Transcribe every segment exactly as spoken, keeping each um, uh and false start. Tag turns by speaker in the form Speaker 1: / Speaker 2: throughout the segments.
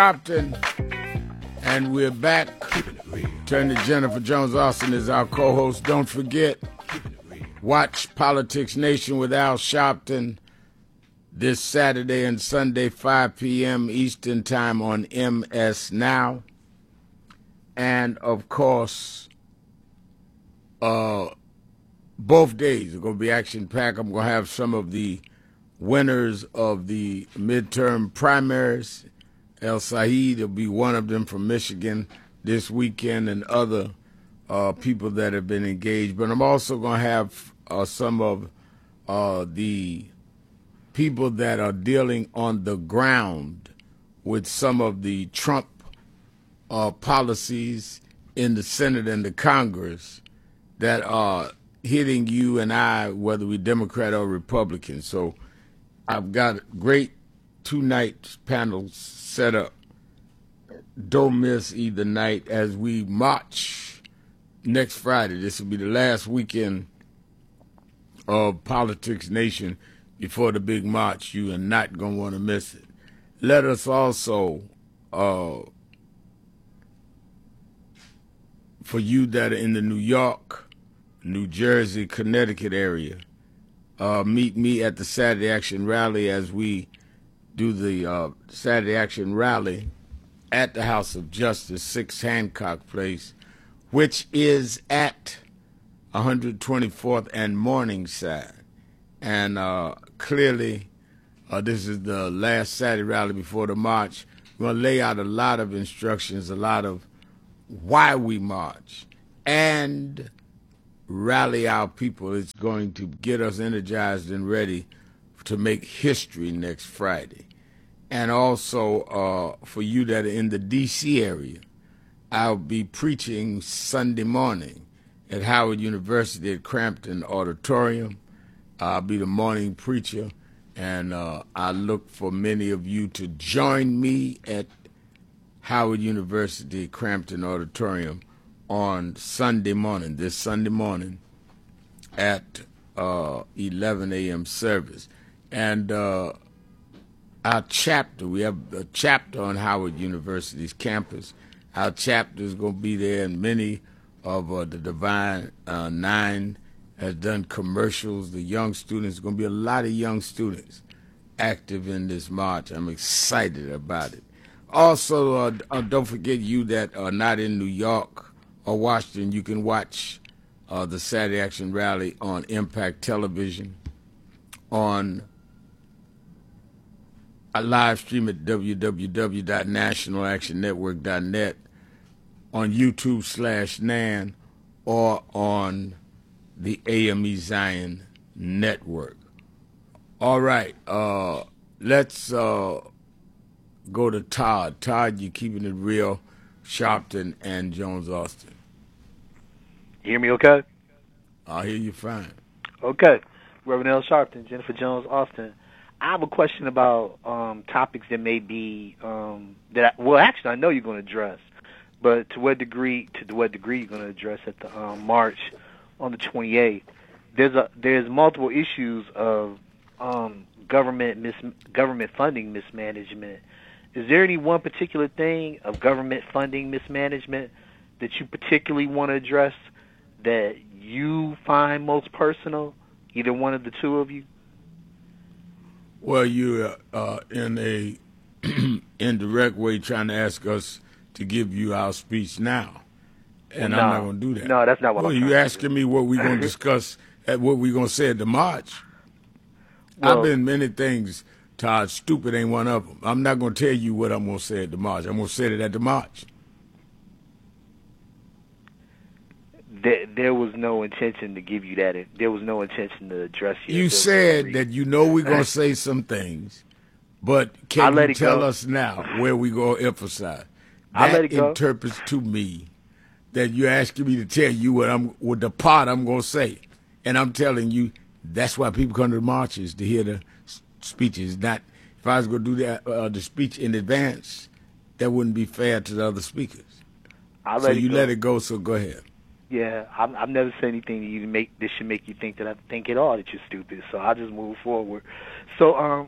Speaker 1: Compton, and we're back. Turn to Jennifer Jones Austin as our co-host. Don't forget, watch Politics Nation with Al Sharpton this Saturday and Sunday, five p.m. Eastern Time on M S Now. And, of course, uh, both days are going to be action-packed. I'm going to have some of the winners of the midterm primaries. El Said will be one of them from Michigan this weekend, and other uh, people that have been engaged. But I'm also going to have uh, some of uh, the people that are dealing on the ground with some of the Trump uh, policies in the Senate and the Congress that are hitting you and I, whether we Democrat or Republican. So I've got a great two-night panels set up. Don't miss either night as we march next Friday. This will be the last weekend of Politics Nation before the big march. You are not going to want to miss it. Let us also, uh, for you that are in the New York, New Jersey, Connecticut area, uh, meet me at the Saturday Action Rally as we do the uh, Saturday Action Rally at the House of Justice, six Hancock Place, which is at one twenty-fourth and Morningside. And uh, clearly, uh, this is the last Saturday rally before the march. We're going to lay out a lot of instructions, a lot of why we march, and rally our people. It's going to get us energized and ready to make history next Friday. And also, uh, for you that are in the D C area, I'll be preaching Sunday morning at Howard University at Crampton Auditorium. I'll be the morning preacher, and uh, I look for many of you to join me at Howard University Crampton Auditorium on Sunday morning, this Sunday morning at uh, eleven a.m. service. And uh, our chapter, we have a chapter on Howard University's campus. Our chapter is going to be there, and many of uh, the Divine uh, Nine has done commercials. The young students, going to be a lot of young students active in this march. I'm excited about it. Also, uh, uh, don't forget, you that are not in New York or Washington, you can watch uh, the Saturday Action Rally on Impact Television, on a live stream at w w w dot national action network dot net, on YouTube slash Nan, or on the A M E Zion Network. All right, uh, let's uh, go to Todd. Todd, you're keeping it real, Sharpton and Jones Austin.
Speaker 2: You hear me okay?
Speaker 1: I hear you fine.
Speaker 2: Okay. Reverend L. Sharpton, Jennifer Jones Austin. I have a question about um, topics that may be um, that. I, well, actually, I know you're going to address, but to what degree? To what degree you're going to address at the um, march on the twenty-eighth? There's a there's multiple issues of um, government mis government funding mismanagement. Is there any one particular thing of government funding mismanagement that you particularly want to address that you find most personal? Either one of the two of you.
Speaker 1: Well, you're uh, in a indirect way trying to ask us to give you our speech now, and
Speaker 2: well,
Speaker 1: I'm
Speaker 2: no.
Speaker 1: not going to do that.
Speaker 2: No, that's not what
Speaker 1: well,
Speaker 2: I'm
Speaker 1: you
Speaker 2: trying
Speaker 1: asking me what we're going to discuss at what we're going to say at the march.
Speaker 2: Well,
Speaker 1: I've been many things, Todd. Stupid ain't one of them. I'm not going to tell you what I'm going to say at the march. I'm going to say it at the march.
Speaker 2: There, there was no intention to give you that. There was no intention to address you.
Speaker 1: You said that you know we're going to say some things, but can you tell
Speaker 2: go.
Speaker 1: us now where we going to emphasize?
Speaker 2: I'll let
Speaker 1: That
Speaker 2: it go.
Speaker 1: interprets to me that you're asking me to tell you what I'm, what the part I'm going to say, and I'm telling you that's why people come to the marches to hear the speeches. Not if I was going to do that uh, the speech in advance, that wouldn't be fair to the other speakers.
Speaker 2: I'll
Speaker 1: so
Speaker 2: let
Speaker 1: you
Speaker 2: it go.
Speaker 1: let it go. So go ahead.
Speaker 2: Yeah, I've, I've never said anything that you make. This should make you think that I think at all that you're stupid. So I'll just move forward. So, um,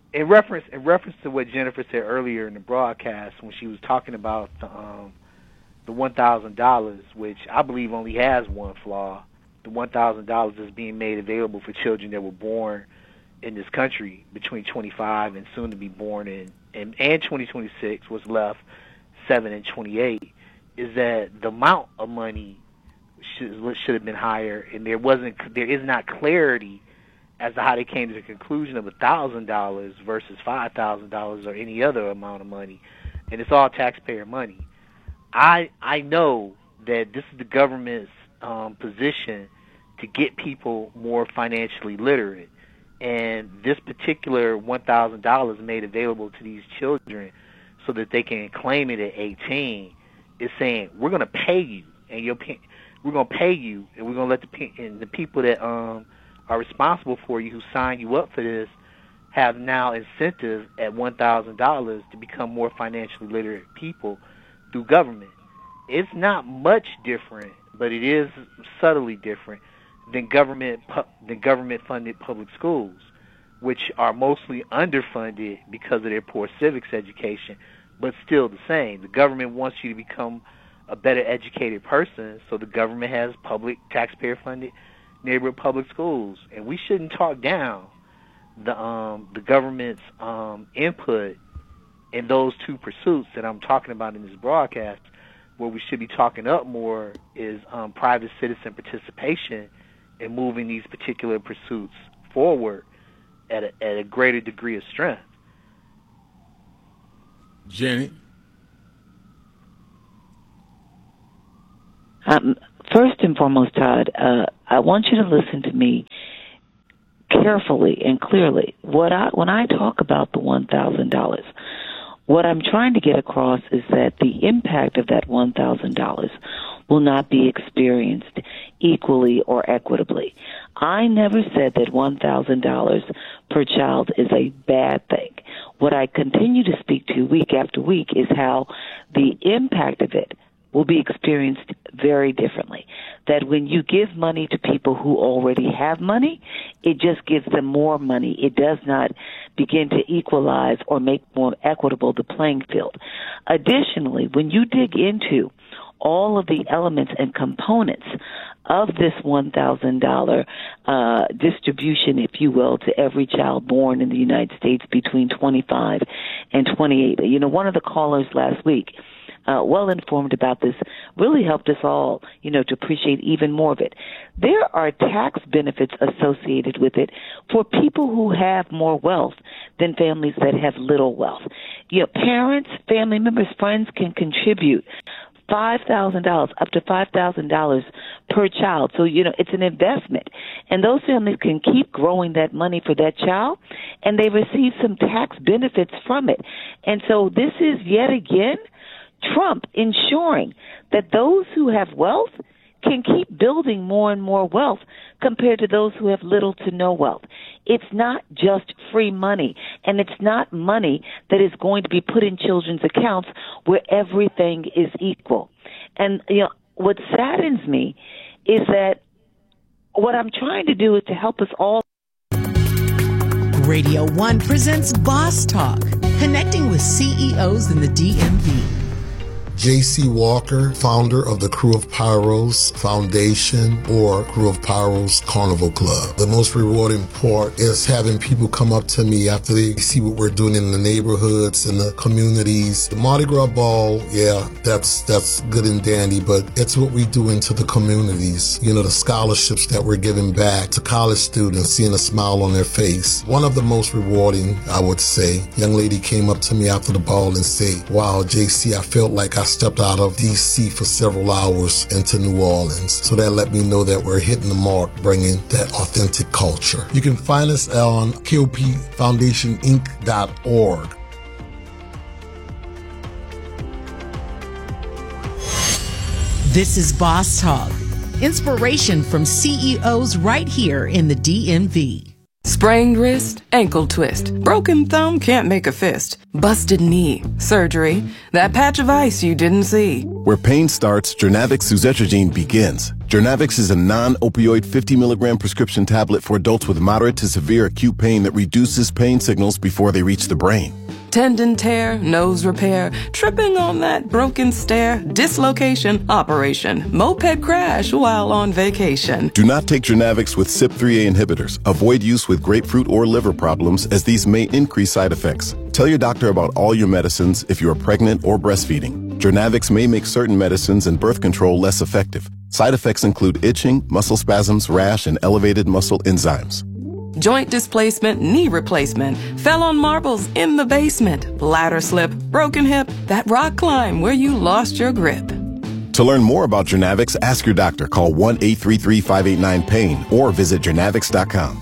Speaker 2: in reference in reference to what Jennifer said earlier in the broadcast when she was talking about the um, the one thousand dollars, which I believe only has one flaw. The one thousand dollars is being made available for children that were born in this country between twenty-five and soon to be born in and, and twenty twenty-six, what's left, seven and twenty-eight, is that the amount of money should should have been higher, and there wasn't there is not clarity as to how they came to the conclusion of one thousand dollars versus five thousand dollars or any other amount of money, and it's all taxpayer money. I I know that this is the government's um, position to get people more financially literate, and this particular one thousand dollars made available to these children so that they can claim it at eighteen is saying we're going to pay you, and you're pay, we're going to pay you, and we're going to let the and the people that um are responsible for you, who signed you up for this, have now incentive at one thousand dollars to become more financially literate people through government. It's not much different, but it is subtly different than government than government-funded public schools, which are mostly underfunded because of their poor civics education, but still the same. The government wants you to become a better educated person, so the government has public, taxpayer-funded neighborhood public schools, and we shouldn't talk down the um, the government's um, input in those two pursuits that I'm talking about in this broadcast. What we should be talking up more is um, private citizen participation in moving these particular pursuits forward at a, at a greater degree of strength.
Speaker 1: Jenny?
Speaker 3: Um, first and foremost, Todd, uh, I want you to listen to me carefully and clearly. What I, when I talk about the one thousand dollars, what I'm trying to get across is that the impact of that one thousand dollars will not be experienced equally or equitably. I never said that one thousand dollars per child is a bad thing. What I continue to speak to week after week is how the impact of it will be experienced very differently. That when you give money to people who already have money, it just gives them more money. It does not begin to equalize or make more equitable the playing field. Additionally, when you dig into all of the elements and components of this one thousand dollars uh, distribution, if you will, to every child born in the United States between twenty-five and twenty-eight. You know, one of the callers last week, uh, well informed about this, really helped us all, you know, to appreciate even more of it. There are tax benefits associated with it for people who have more wealth than families that have little wealth. You know, parents, family members, friends can contribute five thousand dollars, up to five thousand dollars per child. So, you know, it's an investment. And those families can keep growing that money for that child, and they receive some tax benefits from it. And so this is yet again Trump ensuring that those who have wealth can keep building more and more wealth compared to those who have little to no wealth. It's not just free money, and it's not money that is going to be put in children's accounts where everything is equal. And, you know, what saddens me is that what I'm trying to do is to help us all.
Speaker 4: Radio One presents Boss Talk, connecting with C E Os in the D M V.
Speaker 5: J C Walker, founder of the Crew of Pyros Foundation or Crew of Pyros Carnival Club. The most rewarding part is having people come up to me after they see what we're doing in the neighborhoods and the communities. The Mardi Gras Ball, yeah, that's that's good and dandy, but it's what we do into the communities. You know, the scholarships that we're giving back to college students, seeing a smile on their face. One of the most rewarding, I would say, young lady came up to me after the ball and said, wow, J C, I felt like I stepped out of D C for several hours into New Orleans. So that let me know that we're hitting the mark, bringing that authentic culture. You can find us on K O P Foundation Inc dot org.
Speaker 4: This is Boss Talk, inspiration from C E Os right here in the D M V.
Speaker 6: Sprained wrist, ankle twist, broken thumb, can't make a fist, busted knee, surgery, that patch of ice you didn't see.
Speaker 7: Where pain starts, Jernavix suzetrigine begins. Jernavix is a non-opioid fifty milligram prescription tablet for adults with moderate to severe acute pain that reduces pain signals before they reach the brain.
Speaker 6: Tendon tear, nose repair, tripping on that broken stair, dislocation, operation, moped crash while on vacation.
Speaker 7: Do not take Jernavix with C Y P three A inhibitors. Avoid use with grapefruit or liver problems, as these may increase side effects. Tell your doctor about all your medicines if you are pregnant or breastfeeding. Jernavix may make certain medicines and birth control less effective. Side effects include itching, muscle spasms, rash, and elevated muscle enzymes.
Speaker 6: Joint displacement, knee replacement, fell on marbles in the basement, ladder slip, broken hip, that rock climb where you lost your grip.
Speaker 7: To learn more about Jernavix, ask your doctor. Call one eight three three, five eight nine, pain or visit Jernavix dot com.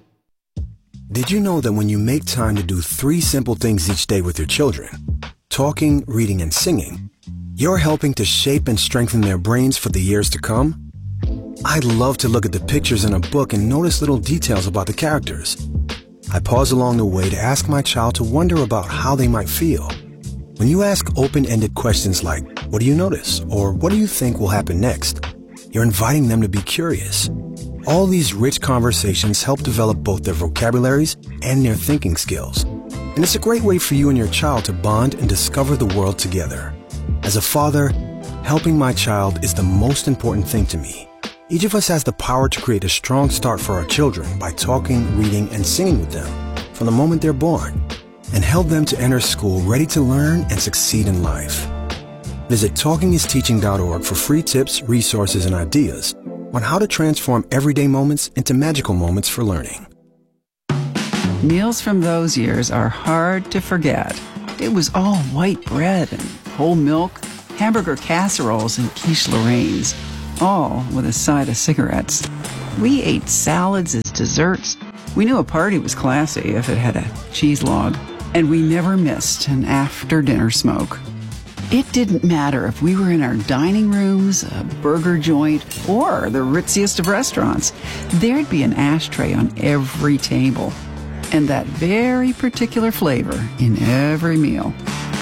Speaker 8: Did you know that when you make time to do three simple things each day with your children, talking, reading, and singing, you're helping to shape and strengthen their brains for the years to come? I love to look at the pictures in a book and notice little details about the characters. I pause along the way to ask my child to wonder about how they might feel. When you ask open-ended questions like, what do you notice? Or what do you think will happen next? You're inviting them to be curious. All these rich conversations help develop both their vocabularies and their thinking skills. And it's a great way for you and your child to bond and discover the world together. As a father, helping my child is the most important thing to me. Each of us has the power to create a strong start for our children by talking, reading, and singing with them from the moment they're born, and help them to enter school ready to learn and succeed in life. Visit talking is teaching dot org for free tips, resources, and ideas on how to transform everyday moments into magical moments for learning.
Speaker 9: Meals from those years are hard to forget. It was all white bread and whole milk, hamburger casseroles, and quiche Lorraine's, all with a side of cigarettes. We ate salads as desserts. We knew a party was classy if it had a cheese log, and we never missed an after-dinner smoke. It didn't matter if we were in our dining rooms, a burger joint, or the ritziest of restaurants. There'd be an ashtray on every table, and that very particular flavor in every meal.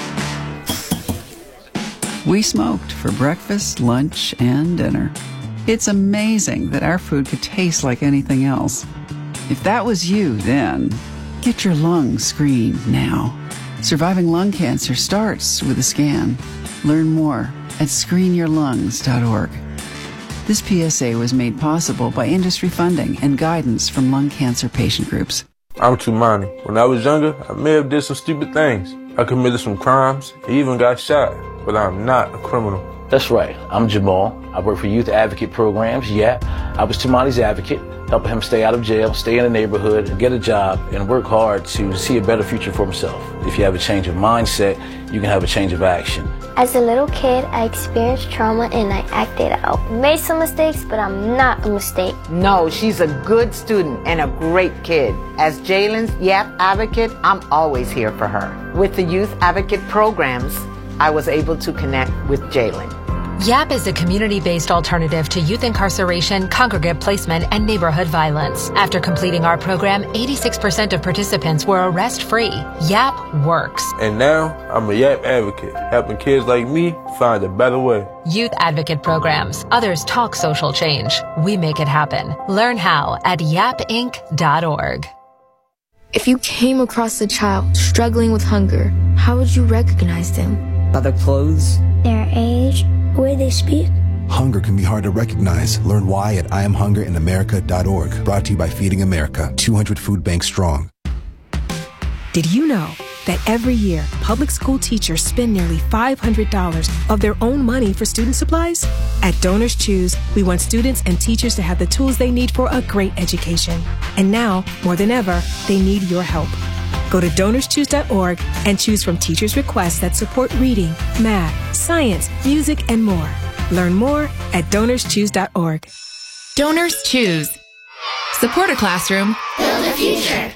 Speaker 9: We smoked for breakfast, lunch, and dinner. It's amazing that our food could taste like anything else. If that was you then, get your lungs screened now. Surviving lung cancer starts with a scan. Learn more at screen your lungs dot org. This P S A was made possible by industry funding and guidance from lung cancer patient groups.
Speaker 10: I'm Tumani. When I was younger, I may have did some stupid things. I committed some crimes, I even got shot, but I'm not a criminal.
Speaker 11: That's right. I'm Jamal. I work for Youth Advocate Programs, Y A P. I was Tumani's advocate, helping him stay out of jail, stay in the neighborhood, get a job, and work hard to see a better future for himself. If you have a change of mindset, you can have a change of action.
Speaker 12: As a little kid, I experienced trauma and I acted out. Made some mistakes, but I'm not a mistake.
Speaker 13: No, she's a good student and a great kid. As Jalen's Y A P advocate, I'm always here for her. With the Youth Advocate Programs, I was able to connect with Jalen.
Speaker 14: Y A P is a community-based alternative to youth incarceration, congregate placement, and neighborhood violence. After completing our program, eighty-six percent of participants were arrest-free. Y A P works.
Speaker 10: And now, I'm a Y A P advocate, helping kids like me find a better way.
Speaker 14: Youth Advocate Programs. Others talk social change. We make it happen. Learn how at yap inc dot org.
Speaker 15: If you came across a child struggling with hunger, how would you recognize them?
Speaker 16: By their clothes,
Speaker 12: their age, the way they speak.
Speaker 17: Hunger can be hard to recognize. Learn why at I am hunger in america dot org. Brought to you by Feeding America, two hundred food banks strong.
Speaker 18: Did you know that every year, public school teachers spend nearly five hundred dollars of their own money for student supplies? At Donors Choose, we want students and teachers to have the tools they need for a great education. And now, more than ever, they need your help. Go to donors choose dot org and choose from teachers' requests that support reading, math, science, music, and more. Learn more at donors choose dot org.
Speaker 19: Donors Choose. Support a classroom.
Speaker 12: Build a future.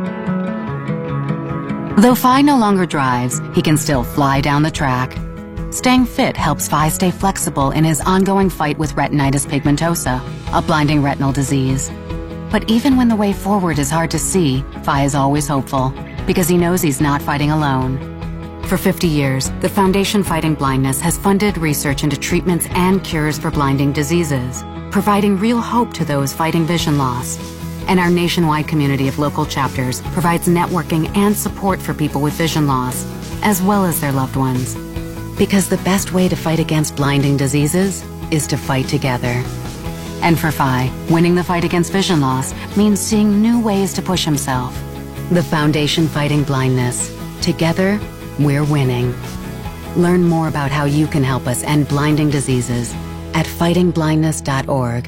Speaker 20: Though Phi no longer drives, he can still fly down the track.
Speaker 16: Staying fit helps Phi stay flexible in his ongoing fight with retinitis pigmentosa, a blinding retinal disease. But even when the way forward is hard to see, Phi is always hopeful, because he knows he's not fighting alone. For fifty years, the Foundation Fighting Blindness has funded research into treatments and cures for blinding diseases, providing real hope to those fighting vision loss. And our nationwide community of local chapters provides networking and support for people with vision loss, as well as their loved ones. Because the best way to fight against blinding diseases is to fight together. And for Phi, winning the fight against vision loss means seeing new ways to push himself. The Foundation Fighting Blindness. Together, we're winning. Learn more about how you can help us end blinding diseases at fighting blindness dot org.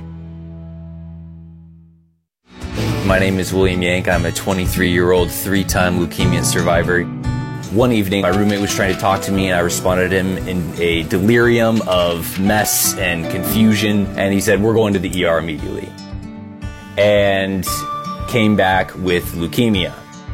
Speaker 20: My name is William Yank. I'm a twenty-three-year-old three-time leukemia survivor. One evening, my roommate was trying to talk to me, and I responded to him in a delirium of mess and confusion, and he said, "We're going to the E R immediately," and came back with leukemia.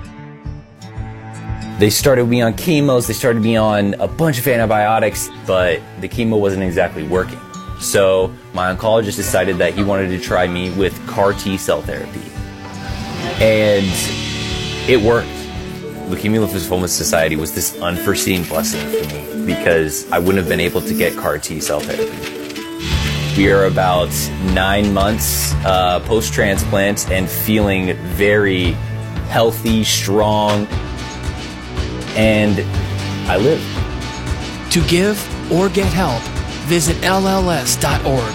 Speaker 20: They started me on chemos, they started me on a bunch of antibiotics, but the chemo wasn't exactly working. So my oncologist decided that he wanted to try me with C A R T cell therapy. And it worked. Leukemia Lymphoma Society was this unforeseen blessing for me because I wouldn't have been able to get C A R T cell therapy. We are about nine months uh, post-transplant and feeling very healthy, strong, and I live.
Speaker 21: To give or get help, visit L L S dot org.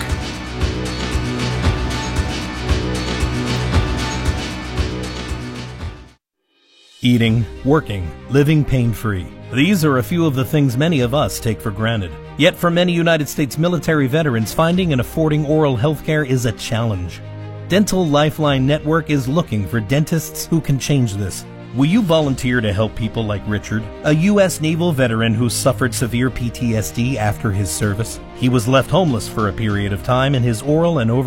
Speaker 22: Eating, working, living pain-free. These are a few of the things many of us take for granted. Yet for many United States military veterans, finding and affording oral health care is a challenge. Dental Lifeline Network is looking for dentists who can change this. Will you volunteer to help people like Richard, a U S Naval veteran who suffered severe P T S D after his service? He was left homeless for a period of time, and his oral and over